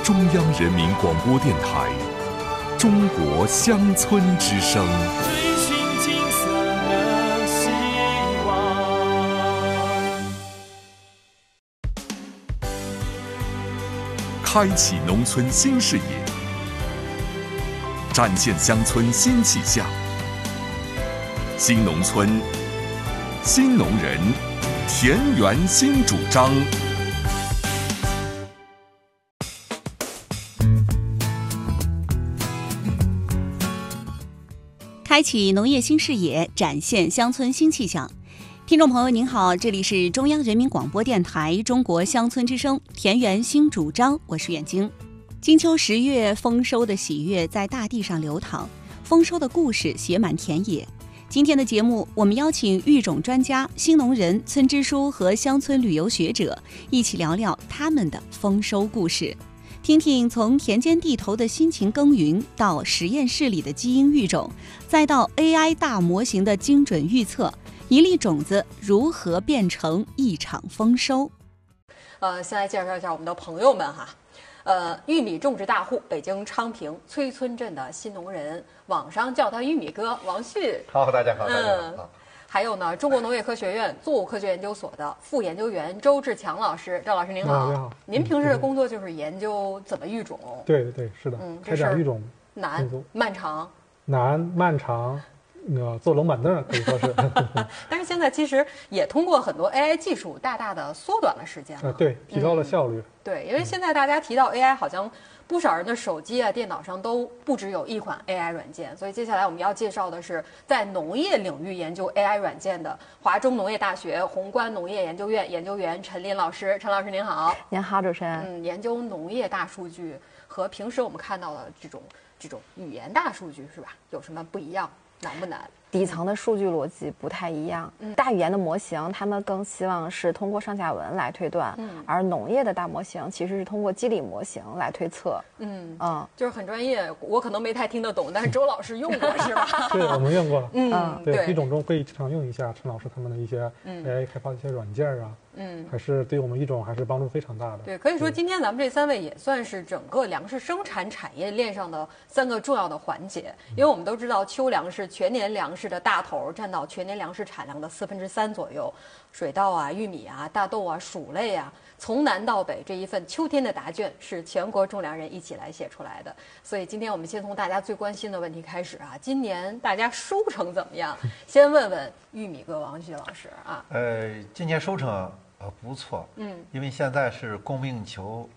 中央人民广播电台中国乡村之声。 追寻金色的希望， 开启农村新视野，展现乡村新气象。新农村，新农人，田园新主张。 开启农业新视野，展现乡村新气象。听众朋友您好，这里是中央人民广播电台中国乡村之声田园新主张，我是远晶。金秋10月，丰收的喜悦在大地上流淌，丰收的故事写满田野。今天的节目，我们邀请育种专家、新农人、村支书和乡村旅游学者一起聊聊他们的丰收故事，听听从田间地头的辛勤耕耘，到实验室里的基因育种，再到 AI 大模型的精准预测，一粒种子如何变成一场丰收。 先来介绍一下我们的朋友们哈。玉米种植大户，北京昌平崔村镇的新农人，网上叫他玉米哥王旭。 好，大家好，大家好。 还有呢，中国农业科学院作物科学研究所的副研究员周志强老师，赵老师您好。 你好。 您平时的工作就是研究怎么育种？ 对，是的。开展育种难漫长。 难漫长。坐龙板凳可以说是， 但是现在其实也通过很多 AI 技术，大大的缩短了时间了。 对，提高了效率。 对，因为现在大家提到 AI，好像不少人的手机啊、电脑上都不只有一款 AI 软件。所以接下来我们要介绍的是在农业领域研究 AI 软件的华中农业大学宏观农业研究院研究员陈林老师。陈老师您好。 您好，主持人。 研究农业大数据和平时我们看到的这种语言大数据是吧？有什么不一样？难不难？ 底层的数据逻辑不太一样。大语言的模型，他们更希望是通过上下文来推断，而农业的大模型其实是通过机理模型来推测。 就是很专业，我可能没太听得懂，但是周老师用过是吧？ 对，我们用过。 对， 育种中会经常用一下陈老师他们的一些 AI 开发的一些软件啊。还是对我们育种还是帮助非常大的。 对，可以说今天咱们这3位也算是整个粮食生产产业链上的3个重要的环节，因为我们都知道秋粮是全年粮食的大头，占到全年粮食产量的3/4左右。水稻啊、玉米啊、大豆啊、薯类啊，从南到北这一份秋天的答卷是全国种粮人一起来写出来的。所以今天我们先从大家最关心的问题开始啊，今年大家收成怎么样？先问问玉米哥王旭老师啊。 今年收成不错，因为现在是供不应求，